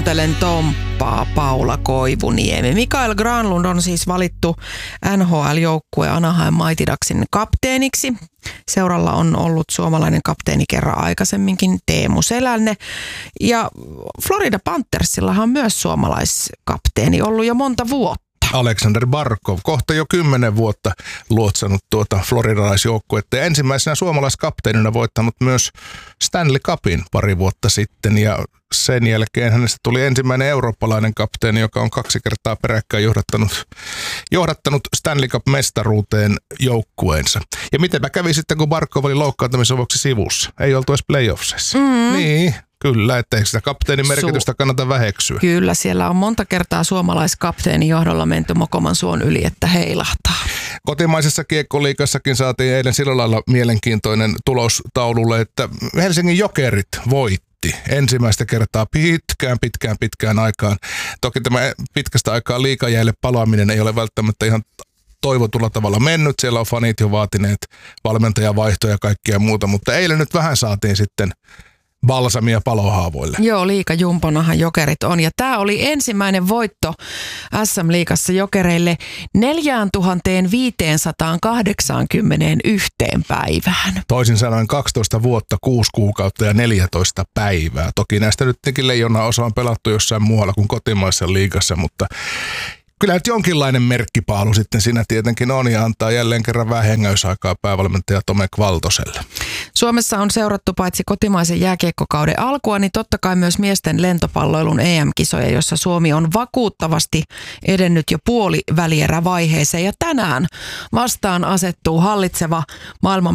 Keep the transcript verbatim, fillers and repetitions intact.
kuuntelen Tomppaa, Paula Koivuniemi. Mikael Granlund on siis valittu N H L-joukkueen Anaheim Mighty Ducksin kapteeniksi. Seuralla on ollut suomalainen kapteeni kerran aikaisemminkin, Teemu Selänne. Ja Florida Panthersillahan on myös suomalaiskapteeni ollut jo monta vuotta. Alexander Barkov, kohta jo kymmenen vuotta luotsannut tuota floridalaisjoukkuetta ja ensimmäisenä suomalaiskapteenina voittanut myös Stanley Cupin pari vuotta sitten ja sen jälkeen hänestä tuli ensimmäinen eurooppalainen kapteeni, joka on kaksi kertaa peräkkäin johdattanut, johdattanut Stanley Cup-mestaruuteen joukkueensa. Ja mitenpä kävi sitten, kun Barkov oli loukkaantumisen vuoksi sivussa? Ei oltu edes playoffseissa. Mm. Niin. Kyllä, ettei sitä kapteenin merkitystä kannata väheksyä. Kyllä, siellä on monta kertaa suomalaiskapteenin johdolla menty mokoman suon yli, että heilahtaa. Kotimaisessa kiekkoliigassakin saatiin eilen sillä lailla mielenkiintoinen tulos taululle, että Helsingin Jokerit voitti ensimmäistä kertaa pitkään, pitkään, pitkään aikaan. Toki tämä pitkästä aikaa liigajäille palaaminen ei ole välttämättä ihan toivotulla tavalla mennyt. Siellä on fanit jo vaatineet valmentajavaihtoja ja kaikkia muuta, mutta eilen nyt vähän saatiin sitten balsamia palohaavoille. Joo, liigajumponahan Jokerit on. Ja tämä oli ensimmäinen voitto S M-liigassa Jokereille neljätuhattaviisisataakahdeksankymmentäyksi päivään. Toisin sanoen kaksitoista vuotta, kuusi kuukautta ja neljätoista päivää. Toki näistä nyt leijona osa on pelattu jossain muualla kuin kotimaisessa liigassa, mutta kyllä nyt jonkinlainen merkkipaalu sitten siinä tietenkin on ja antaa jälleen kerran vähän hengäysaikaa päävalmentaja Tomek Valtoselle. Suomessa on seurattu paitsi kotimaisen jääkiekkokauden alkua, niin totta kai myös miesten lentopalloilun E M-kisoja, jossa Suomi on vakuuttavasti edennyt jo puolivälierävaiheeseen. Ja tänään vastaan asettuu hallitseva maailman